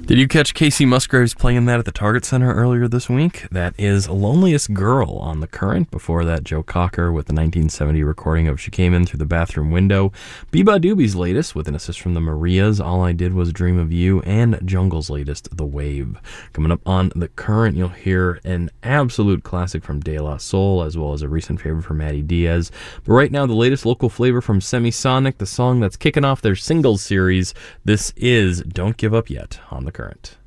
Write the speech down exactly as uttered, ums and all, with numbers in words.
Did you catch Casey Musgraves playing that at the Target Center earlier this week? That is Loneliest Girl on The Current. Before that, Joe Cocker with the nineteen seventy recording of She Came In Through the Bathroom Window. Beba Doobie's latest with an assist from the Marias, All I Did Was Dream of You, and Jungle's latest, The Wave. Coming up on The Current, you'll hear an absolute classic from De La Soul, as well as a recent favorite from Maddie Diaz. But right now, the latest local flavor from Semisonic, the song that's kicking off their singles series. This is Don't Give Up Yet on The Current.